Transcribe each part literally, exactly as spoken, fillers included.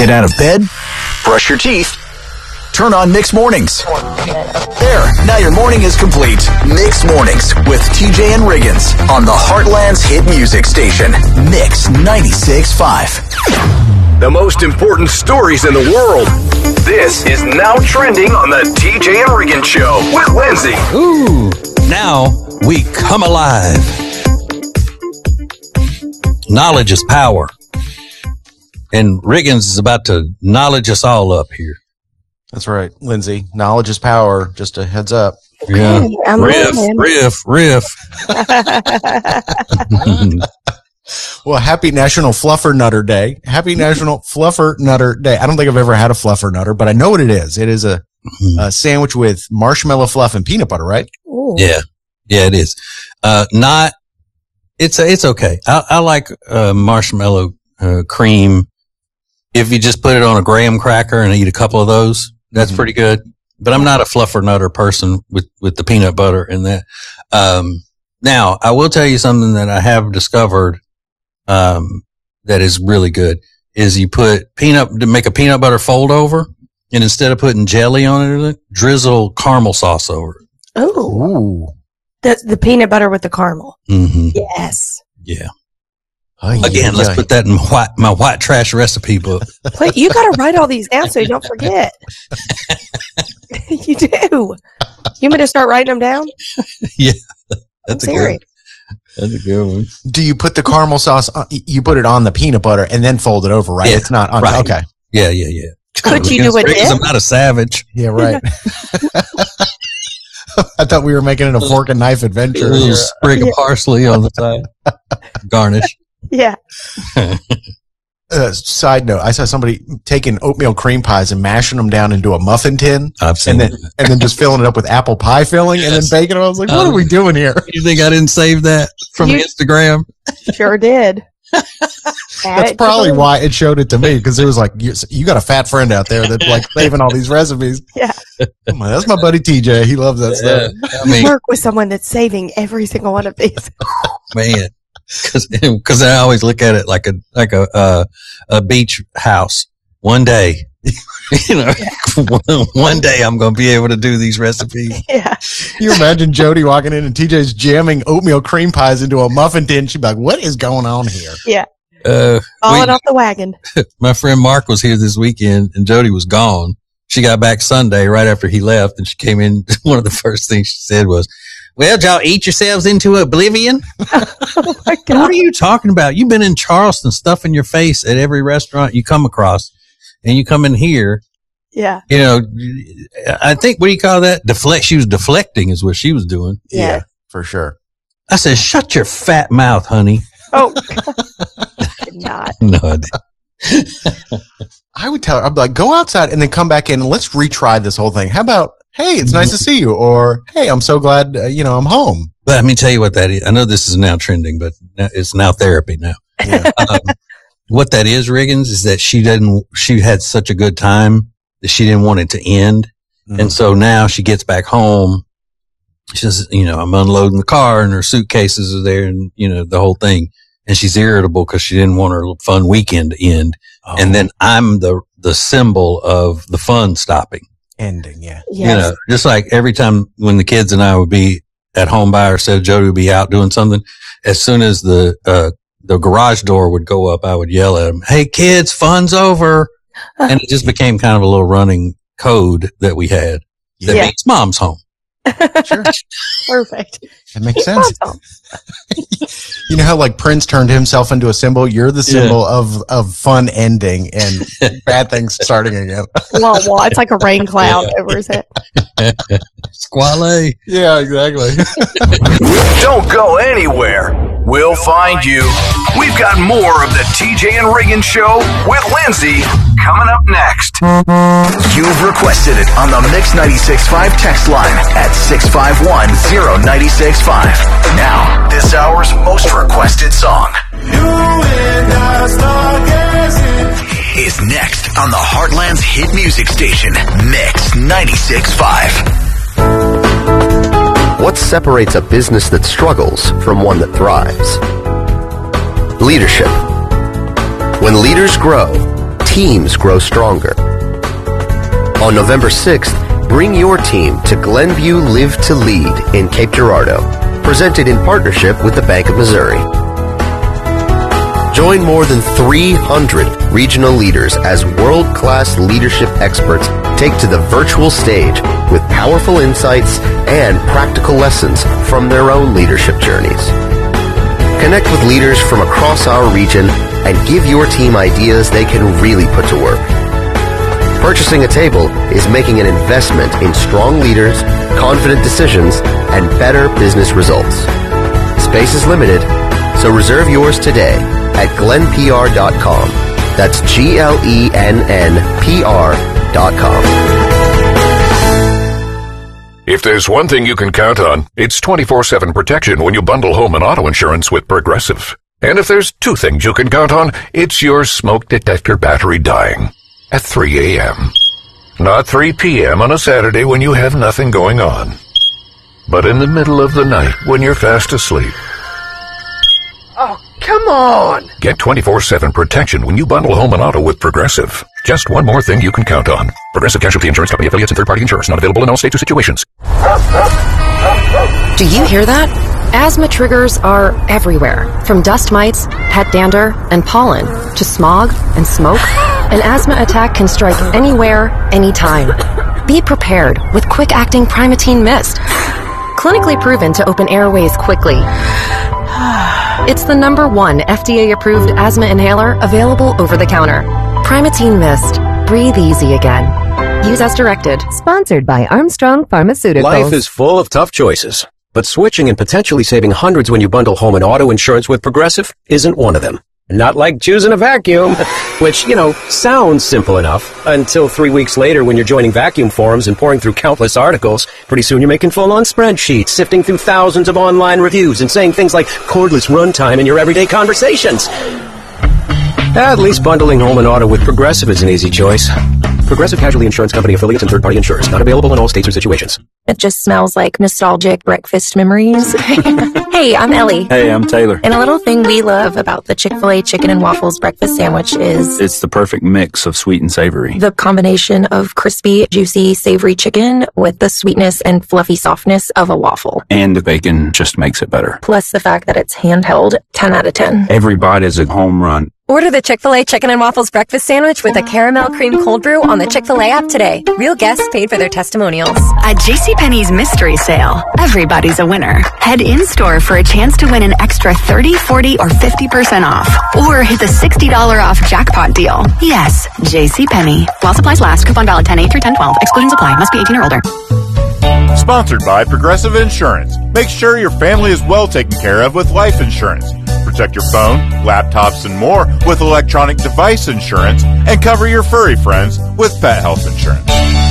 Get out of bed, brush your teeth, turn on Mix Mornings. There, now your morning is complete. Mix Mornings with T J and Riggins on the Heartland's hit music station, Mix ninety-six point five. The most important stories in the world. This is Now Trending on the T J and Riggins Show with Lindsay. Ooh, now we come alive. Knowledge is power. And Riggins is about to knowledge us all up here. That's right, Lindsay. Knowledge is power. Just a heads up. Yeah. I'm riff, learning. riff, riff. Well, happy National Fluffer Nutter Day. Happy National Fluffer Nutter Day. I don't think I've ever had a Fluffer Nutter, but I know what it is. It is a, a sandwich with marshmallow fluff and peanut butter, right? Ooh. Yeah. Yeah, it is. Uh, not, it's, it's okay. I, I like, uh, marshmallow, uh, cream. If you just put it on a graham cracker and eat a couple of those, that's mm-hmm. pretty good. But I'm not a fluffer nutter person with, with the peanut butter and that. Um, now I will tell you something that I have discovered, um, that is really good is you put peanut to make a peanut butter fold over and instead of putting jelly on it, drizzle caramel sauce over it. Oh, Ooh. the, the peanut butter with the caramel. Mm-hmm. Yes. Yeah. Oh, Again, yeah, let's yeah. put that in my white, my white trash recipe book. Wait, you got to write all these down so you don't forget. You do. You want me to start writing them down? Yeah. That's I'm a serious. good, that's a good one. Do you put the caramel sauce on, you put it on the peanut butter and then fold it over, right? Yeah, it's not on. right. Okay. Yeah, yeah, yeah. Could you do it Riggins, then? I'm not a savage. Yeah, right. I thought we were making it a fork and knife adventure. A little here. sprig of Yeah. parsley on the side. Garnish. Yeah. Uh, side note, I saw somebody taking oatmeal cream pies and mashing them down into a muffin tin I've seen and then, that. and then just filling it up with apple pie filling and Yes. then baking them. I was like, what Um, are we doing here? You think I didn't save that from You- Instagram? Sure did. Add That's it to probably the- why it showed it to me because it was like, you, you got a fat friend out there that's like saving all these recipes. Yeah. I'm like, that's my buddy T J. He loves that stuff. I mean, Work with someone that's saving every single one of these. man, because I always look at it like a like a uh, a beach house. One day, you know, one, one day I'm going to be able to do these recipes. Yeah. You imagine Jody walking in and T J's jamming oatmeal cream pies into a muffin tin. She'd be like, what is going on here? Yeah. Uh, Falling we- off the wagon. my friend Mark was here this weekend and Jody was gone. She got back Sunday right after he left and she came in. One of the first things she said was, well, did y'all eat yourselves into oblivion? Oh my What God. are you talking about? You've been in Charleston stuffing your face at every restaurant you come across and you come in here. Yeah. You know, I think, what do you call that? Deflect. She was deflecting is what she was doing. Yeah. For sure. I said, shut your fat mouth, honey. Oh, I did not. No, I didn't. I would tell her, I'd be like, go outside and then come back in and let's retry this whole thing. How about, hey, it's nice to see you. Or, hey, I'm so glad, uh, you know, I'm home. But let me tell you what that is. I know this is now trending, but it's now therapy now. Yeah. um, what that is, Riggins, is that she didn't, she had such a good time that she didn't want it to end. Mhm. And so now she gets back home. She says, you know, I'm unloading the car and her suitcases are there and, you know, the whole thing. And she's irritable because she didn't want her fun weekend to end. Oh, And then I'm the, the symbol of the fun stopping. ending, yeah. Yes. You know, just like every time when the kids and I would be at home by ourselves, Jody would be out doing something. As soon as the, uh, the garage door would go up, I would yell at them, hey kids, fun's over. And it just became kind of a little running code that we had that Yeah. means mom's home. Sure. Perfect. That makes sense. Awesome. You know how like Prince turned himself into a symbol? You're the symbol of, of fun ending and bad things starting again. Wah, wah. It's like a rain cloud over his head. Squale. Yeah, exactly. Don't go anywhere. We'll find you. We've got more of the T J and Riggins Show with Lindsay coming up next. You've requested it on the Mix ninety-six point five text line at six five one zero nine six five. Now, this hour's most requested song is next on the Heartland's hit music station, Mix ninety-six point five. What separates a business that struggles from one that thrives? Leadership. When leaders grow, teams grow stronger. On November sixth, bring your team to Glenview Live to Lead in Cape Girardeau, presented in partnership with the Bank of Missouri. Join more than three hundred regional leaders as world-class leadership experts take to the virtual stage with powerful insights and practical lessons from their own leadership journeys. Connect with leaders from across our region and give your team ideas they can really put to work. Purchasing a table is making an investment in strong leaders, confident decisions, and better business results. Space is limited, so reserve yours today at glenn p r dot com. That's G L E N N P R dot com. If there's one thing you can count on, it's twenty-four seven protection when you bundle home and auto insurance with Progressive. And if there's two things you can count on, it's your smoke detector battery dying at three a.m. Not three p.m. on a Saturday when you have nothing going on, but in the middle of the night when you're fast asleep. Oh, come on! Get twenty-four seven protection when you bundle home and auto with Progressive. Just one more thing you can count on. Progressive Casualty Insurance Company affiliates and third-party insurers. Not available in all states or situations. Do you hear that? Asthma triggers are everywhere. From dust mites, pet dander, and pollen, to smog and smoke. An asthma attack can strike anywhere, anytime. Be prepared with quick-acting Primatene Mist. Clinically proven to open airways quickly. It's the number one F D A-approved asthma inhaler available over the counter. Primatene Mist. Breathe easy again. Use as directed. Sponsored by Armstrong Pharmaceuticals. Life is full of tough choices, but switching and potentially saving hundreds when you bundle home and auto insurance with Progressive isn't one of them. Not like choosing a vacuum, which, you know, sounds simple enough until three weeks later when you're joining vacuum forums and pouring through countless articles. Pretty soon you're making full-on spreadsheets, sifting through thousands of online reviews and saying things like cordless runtime in your everyday conversations. At least bundling home and auto with Progressive is an easy choice. Progressive Casualty Insurance Company affiliates and third-party insurers. Not available in all states or situations. It just smells like nostalgic breakfast memories. Hey, I'm Ellie. Hey, I'm Taylor. And a little thing we love about the Chick-fil-A chicken and waffles breakfast sandwich is... it's the perfect mix of sweet and savory. The combination of crispy, juicy, savory chicken with the sweetness and fluffy softness of a waffle. And the bacon just makes it better. Plus the fact that it's handheld, ten out of ten. Every bite is a home run. Order the Chick-fil-A Chicken and Waffles Breakfast Sandwich with a caramel cream cold brew on the Chick-fil-A app today. Real guests paid for their testimonials. At JCPenney's mystery sale, everybody's a winner. Head in-store for a chance to win an extra thirty, forty, or fifty percent off. Or hit the sixty dollars off jackpot deal. Yes, JCPenney. While supplies last, coupon valid ten eight through ten twelve. Excluding supply. Must be eighteen or older. Sponsored by Progressive Insurance. Make sure your family is well taken care of with life insurance. Protect your phone, laptops, and more with electronic device insurance, and cover your furry friends with pet health insurance.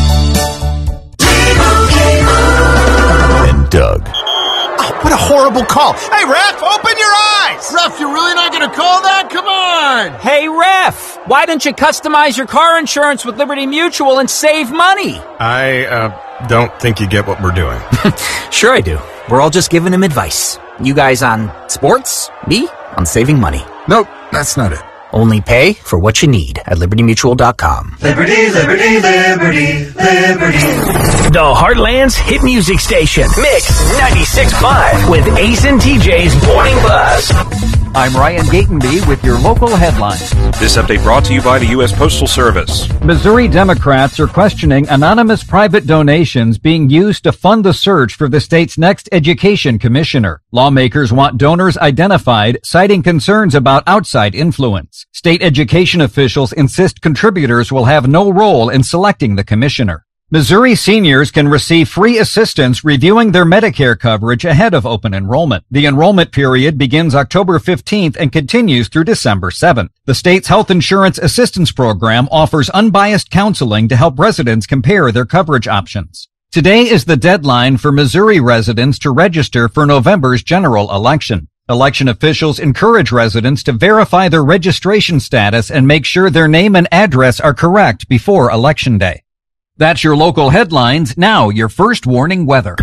And Doug. Oh, what a horrible call. Hey, Ref, open your eyes! Ref, you're really not going to call that? Come on! Hey, Ref, why don't you customize your car insurance with Liberty Mutual and save money? I, uh, don't think you get what we're doing. Sure I do. We're all just giving him advice. You guys on sports, me on saving money. Nope, that's not it. Only pay for what you need at liberty mutual dot com. Liberty, liberty, liberty, liberty. The Heartland's hit music station. Mix ninety-six point five with Ace and T J's Morning Buzz. I'm Ryan Gatenby with your local headlines. This update brought to you by the U S Postal Service. Missouri Democrats are questioning anonymous private donations being used to fund the search for the state's next education commissioner. Lawmakers want donors identified, citing concerns about outside influence. State education officials insist contributors will have no role in selecting the commissioner. Missouri seniors can receive free assistance reviewing their Medicare coverage ahead of open enrollment. The enrollment period begins October fifteenth and continues through December seventh. The state's health insurance assistance program offers unbiased counseling to help residents compare their coverage options. Today is the deadline for Missouri residents to register for November's general election. Election officials encourage residents to verify their registration status and make sure their name and address are correct before Election Day. That's your local headlines. Now, your first warning weather.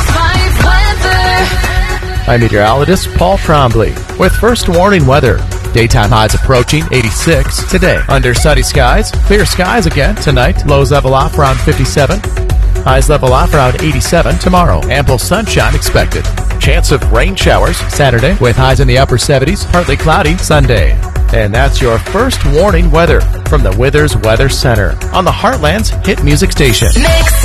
I'm meteorologist Paul Trombley with first warning weather. Daytime highs approaching eighty-six today. Under sunny skies, clear skies again tonight. Lows level off around fifty-seven. Highs level off around eighty-seven tomorrow. Ample sunshine expected. Chance of rain showers Saturday with highs in the upper seventies. Partly cloudy Sunday. And that's your first warning weather from the Withers Weather Center on the Heartland's hit music station. Mix